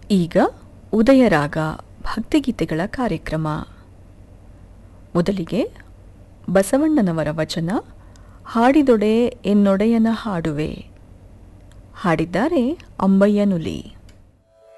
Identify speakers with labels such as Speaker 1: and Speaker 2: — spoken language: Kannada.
Speaker 1: ಈಗ ಉದಯರಾಗ ಭಕ್ತಿಗೀತೆಗಳ ಕಾರ್ಯಕ್ರಮ. ಮೊದಲಿಗೆ ಬಸವಣ್ಣನವರ ವಚನ ಹಾಡಿದೊಡೆ ಎನ್ನೊಡೆಯನ ಹಾಡುವೆ. ಹಾಡಿದ್ದಾರೆ ಅಂಬಯ್ಯ ನುಲಿ.